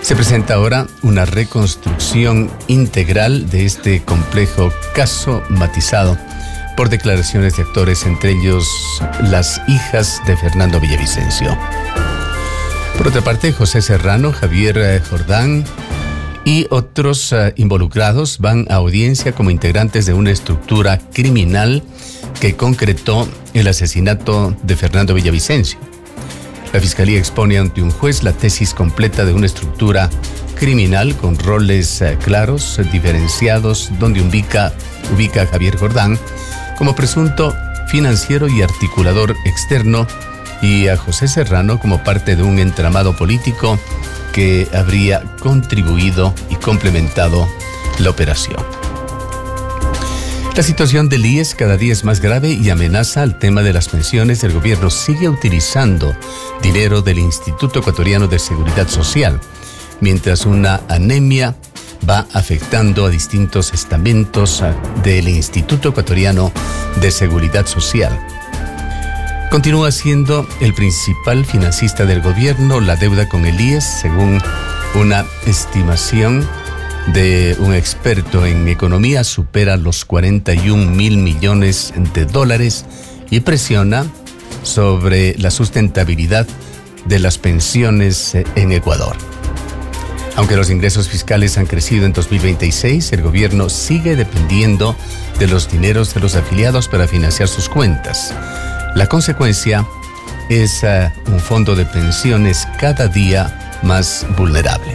Se presenta ahora una reconstrucción integral de este complejo caso matizado por declaraciones de actores, entre ellos las hijas de Fernando Villavicencio. Por otra parte, José Serrano, Javier Jordán y otros involucrados van a audiencia como integrantes de una estructura criminal que concretó el asesinato de Fernando Villavicencio. La Fiscalía expone ante un juez la tesis completa de una estructura criminal con roles claros, diferenciados, donde ubica a Javier Jordán como presunto financiero y articulador externo y a José Serrano como parte de un entramado político que habría contribuido y complementado la operación. La situación del IES cada día es más grave y amenaza al tema de las pensiones. El gobierno sigue utilizando dinero del Instituto Ecuatoriano de Seguridad Social, mientras una anemia va afectando a distintos estamentos del Instituto Ecuatoriano de Seguridad Social. Continúa siendo el principal financista del gobierno. La deuda con el IES, según una estimación de un experto en economía, supera los 41,000 millones de dólares y presiona sobre la sustentabilidad de las pensiones en Ecuador. Aunque los ingresos fiscales han crecido en 2026, el gobierno sigue dependiendo de los dineros de los afiliados para financiar sus cuentas. La consecuencia es un fondo de pensiones cada día más vulnerable.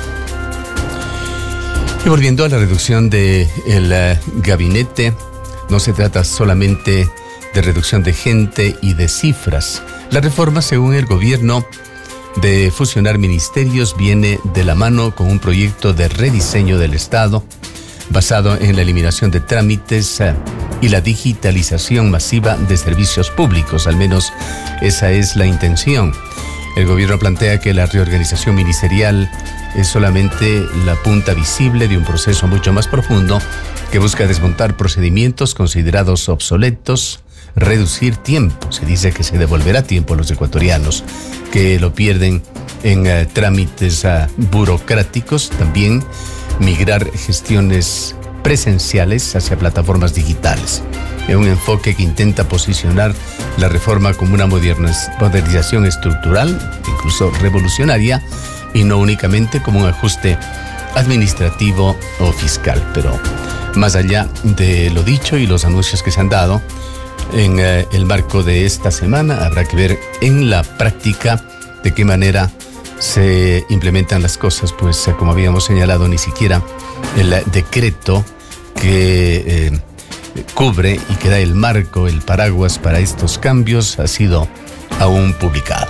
Y volviendo a la reducción del gabinete, no se trata solamente de reducción de gente y de cifras. La reforma, según el gobierno, de fusionar ministerios viene de la mano con un proyecto de rediseño del Estado basado en la eliminación de trámites y la digitalización masiva de servicios públicos. Al menos esa es la intención. El gobierno plantea que la reorganización ministerial es solamente la punta visible de un proceso mucho más profundo que busca desmontar procedimientos considerados obsoletos, reducir tiempo. Se dice que se devolverá tiempo a los ecuatorianos que lo pierden en trámites burocráticos. También migrar gestiones presenciales hacia plataformas digitales. Es un enfoque que intenta posicionar la reforma como una modernización estructural, incluso revolucionaria, y no únicamente como un ajuste administrativo o fiscal. Pero más allá de lo dicho y los anuncios que se han dado en el marco de esta semana, habrá que ver en la práctica de qué manera se implementan las cosas, pues como habíamos señalado, ni siquiera el decreto que cubre y que da el marco, el paraguas para estos cambios ha sido aún publicado.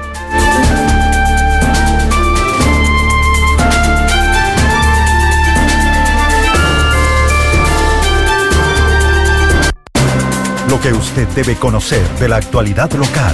Lo que usted debe conocer de la actualidad local.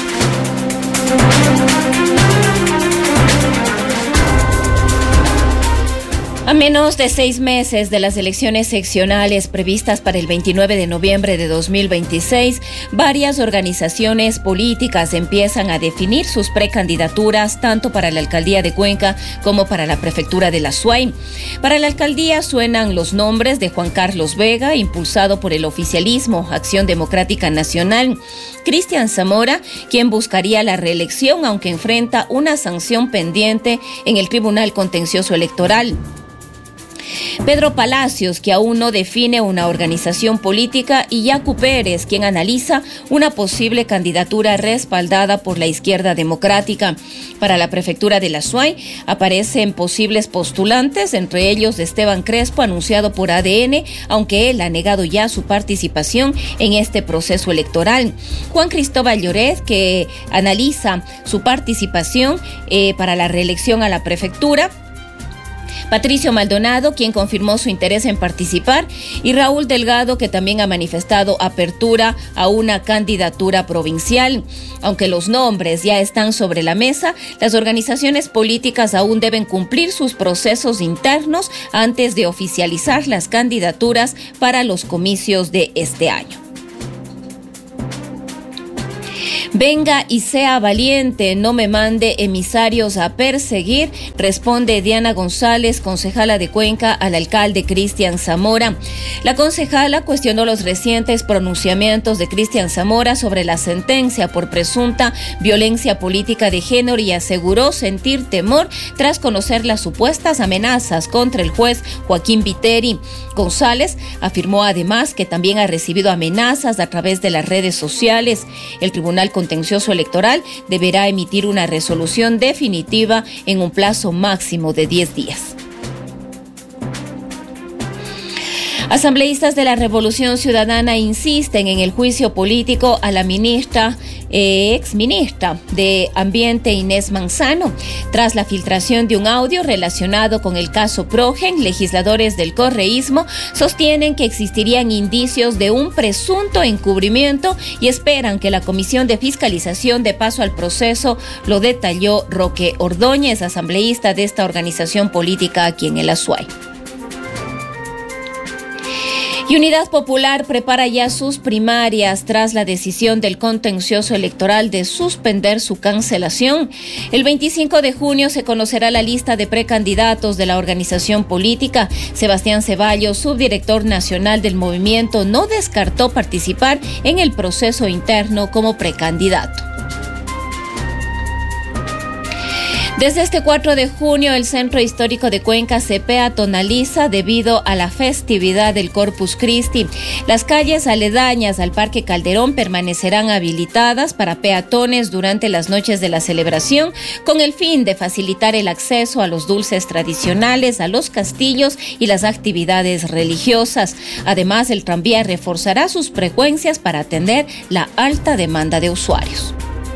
A menos de 6 meses de las elecciones seccionales previstas para el 29 de noviembre de 2026, varias organizaciones políticas empiezan a definir sus precandidaturas tanto para la alcaldía de Cuenca como para la prefectura de la Azuay. Para la alcaldía suenan los nombres de Juan Carlos Vega, impulsado por el oficialismo Acción Democrática Nacional; Cristian Zamora, quien buscaría la reelección aunque enfrenta una sanción pendiente en el Tribunal Contencioso Electoral; Pedro Palacios, que aún no define una organización política; y Yacu Pérez, quien analiza una posible candidatura respaldada por la izquierda democrática. Para la prefectura de la Azuay aparecen posibles postulantes, entre ellos Esteban Crespo, anunciado por ADN, aunque él ha negado ya su participación en este proceso electoral; Juan Cristóbal Lloret, que analiza su participación para la reelección a la prefectura; Patricio Maldonado, quien confirmó su interés en participar; y Raúl Delgado, que también ha manifestado apertura a una candidatura provincial. Aunque los nombres ya están sobre la mesa, las organizaciones políticas aún deben cumplir sus procesos internos antes de oficializar las candidaturas para los comicios de este año. Venga y sea valiente, no me mande emisarios a perseguir, responde Diana González, concejala de Cuenca, al alcalde Cristian Zamora. La concejala cuestionó los recientes pronunciamientos de Cristian Zamora sobre la sentencia por presunta violencia política de género y aseguró sentir temor tras conocer las supuestas amenazas contra el juez Joaquín Viteri. González afirmó además que también ha recibido amenazas a través de las redes sociales. El Tribunal Contencioso Electoral deberá emitir una resolución definitiva en un plazo máximo de 10 días. Asambleístas de la Revolución Ciudadana insisten en el juicio político a la exministra de Ambiente Inés Manzano. Tras la filtración de un audio relacionado con el caso Progen, legisladores del correísmo sostienen que existirían indicios de un presunto encubrimiento y esperan que la Comisión de Fiscalización dé paso al proceso, lo detalló Roque Ordóñez, asambleísta de esta organización política aquí en el Azuay. Y Unidad Popular prepara ya sus primarias tras la decisión del Contencioso Electoral de suspender su cancelación. El 25 de junio se conocerá la lista de precandidatos de la organización política. Sebastián Ceballos, subdirector nacional del movimiento, no descartó participar en el proceso interno como precandidato. Desde este 4 de junio, el Centro Histórico de Cuenca se peatonaliza debido a la festividad del Corpus Christi. Las calles aledañas al Parque Calderón permanecerán habilitadas para peatones durante las noches de la celebración, con el fin de facilitar el acceso a los dulces tradicionales, a los castillos y las actividades religiosas. Además, el tranvía reforzará sus frecuencias para atender la alta demanda de usuarios.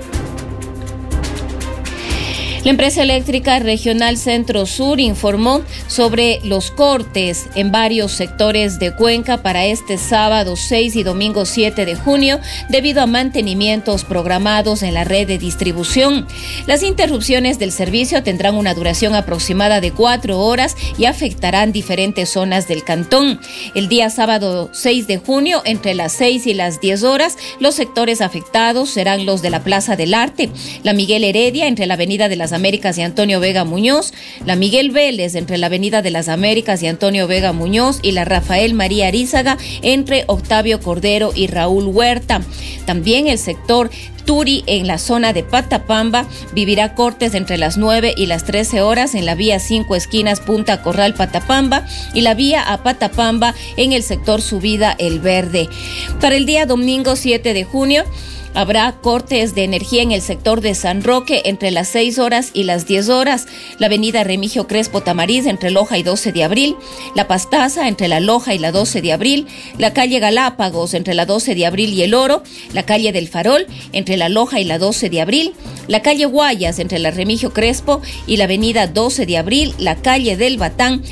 La empresa eléctrica regional Centro Sur informó sobre los cortes en varios sectores de Cuenca para este sábado 6 y domingo 7 de junio debido a mantenimientos programados en la red de distribución. Las interrupciones del servicio tendrán una duración aproximada de 4 horas y afectarán diferentes zonas del cantón. El día sábado 6 de junio, entre las 6 y las 10 horas, los sectores afectados serán los de la Plaza del Arte, la Miguel Heredia entre la Avenida de las Américas y Antonio Vega Muñoz, la Miguel Vélez entre la Avenida de las Américas y Antonio Vega Muñoz y la Rafael María Arízaga entre Octavio Cordero y Raúl Huerta. También el sector Turi en la zona de Patapamba vivirá cortes entre las 9 y las 13 horas en la vía 5 esquinas Punta Corral Patapamba y la vía a Patapamba en el sector Subida El Verde. Para el día domingo 7 de junio, habrá cortes de energía en el sector de San Roque entre las 6 horas y las 10 horas, la avenida Remigio Crespo Tamariz entre Loja y 12 de abril, la Pastaza entre la Loja y la 12 de abril, la calle Galápagos entre la 12 de abril y el Oro, la calle del Farol entre la Loja y la 12 de abril, la calle Guayas entre la Remigio Crespo y la avenida 12 de abril, la calle del Batán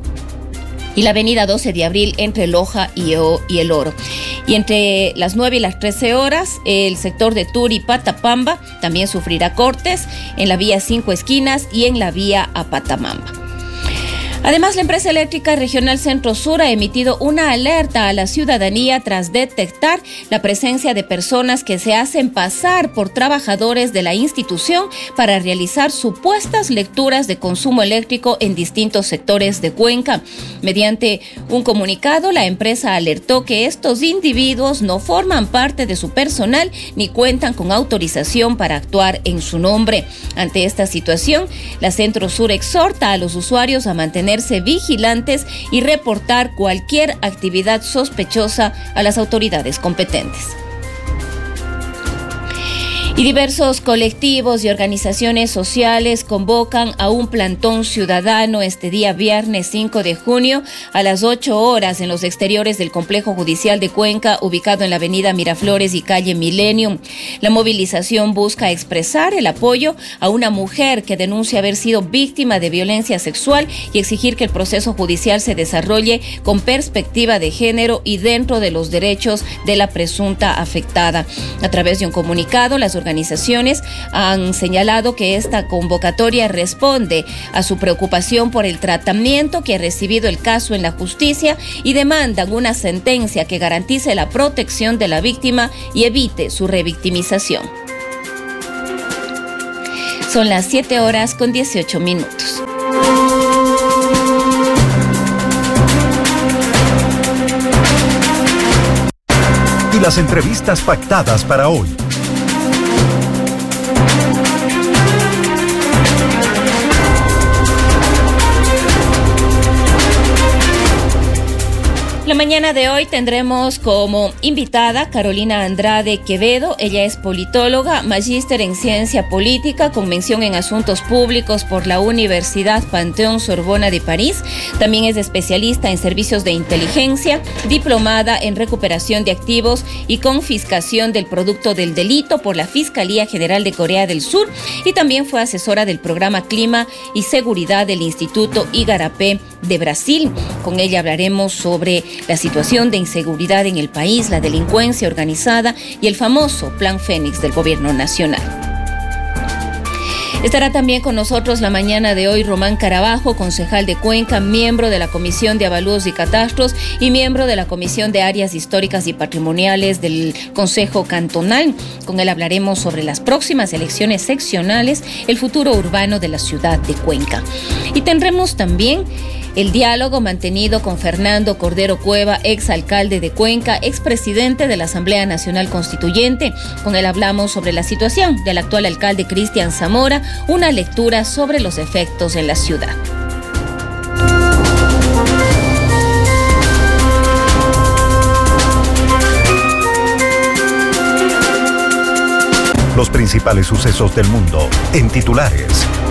y la avenida 12 de abril entre Loja y el Oro. Y entre las 9 y las 13 horas, el sector de Turi y Patapamba también sufrirá cortes en la vía 5 esquinas y en la vía a Patamamba. Además, la empresa eléctrica regional Centro Sur ha emitido una alerta a la ciudadanía tras detectar la presencia de personas que se hacen pasar por trabajadores de la institución para realizar supuestas lecturas de consumo eléctrico en distintos sectores de Cuenca. Mediante un comunicado, la empresa alertó que estos individuos no forman parte de su personal ni cuentan con autorización para actuar en su nombre. Ante esta situación, la Centro Sur exhorta a los usuarios a mantenerse vigilantes y reportar cualquier actividad sospechosa a las autoridades competentes. Y diversos colectivos y organizaciones sociales convocan a un plantón ciudadano este día viernes 5 de junio a las 8 horas en los exteriores del Complejo Judicial de Cuenca, ubicado en la avenida Miraflores y calle Millennium. La movilización busca expresar el apoyo a una mujer que denuncia haber sido víctima de violencia sexual y exigir que el proceso judicial se desarrolle con perspectiva de género y dentro de los derechos de la presunta afectada. A través de un comunicado, las organizaciones han señalado que esta convocatoria responde a su preocupación por el tratamiento que ha recibido el caso en la justicia y demandan una sentencia que garantice la protección de la víctima y evite su revictimización. Son las 7:18. Y las entrevistas pactadas para hoy. La mañana de hoy tendremos como invitada Carolina Andrade Quevedo. Ella es politóloga, magíster en ciencia política con mención en asuntos públicos por la Universidad Panteón-Sorbona de París. También es especialista en servicios de inteligencia, diplomada en recuperación de activos y confiscación del producto del delito por la Fiscalía General de Corea del Sur, y también fue asesora del programa Clima y Seguridad del Instituto Igarapé de Brasil. Con ella hablaremos sobre la situación de inseguridad en el país, la delincuencia organizada y el famoso Plan Fénix del Gobierno Nacional. Estará también con nosotros la mañana de hoy Román Carabajo, concejal de Cuenca, miembro de la Comisión de Avalúos y Catastros y miembro de la Comisión de Áreas Históricas y Patrimoniales del Consejo Cantonal. Con él hablaremos sobre las próximas elecciones seccionales, el futuro urbano de la ciudad de Cuenca. Y tendremos también el diálogo mantenido con Fernando Cordero Cueva, exalcalde de Cuenca, expresidente de la Asamblea Nacional Constituyente. Con él hablamos sobre la situación del actual alcalde Cristian Zamora, una lectura sobre los efectos en la ciudad. Los principales sucesos del mundo en titulares.